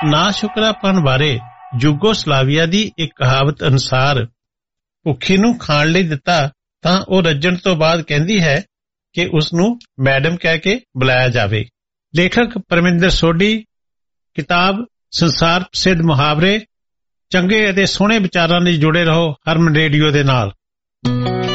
ਨਾਸ਼ੁਕਰਾਪਣ ਬਾਰੇ ਯੂਗੋਸਲਾਵੀਆ ਦੀ ਇੱਕ ਕਹਾਵਤ ਅਨੁਸਾਰ ਭੁੱਖੀ ਨੂੰ ਖਾਣ ਲਈ ਦਿੱਤਾ ਤਾਂ ਉਹ ਰੱਜਣ ਤੋਂ ਬਾਅਦ ਕਹਿੰਦੀ ਹੈ ਕਿ ਉਸ ਨੂੰ ਮੈਡਮ ਕਹਿ ਕੇ ਬੁਲਾਇਆ ਜਾਵੇ। ਲੇਖਕ ਪਰਮਿੰਦਰ ਸੋਢੀ, ਕਿਤਾਬ ਸੰਸਾਰ ਪ੍ਰਸਿੱਧ ਮੁਹਾਵਰੇ। ਚੰਗੇ ਅਤੇ ਸੋਹਣੇ ਵਿਚਾਰਾਂ ਲਈ ਜੁੜੇ ਰਹੋ ਹਰਮਨ ਰੇਡੀਓ ਦੇ ਨਾਲ।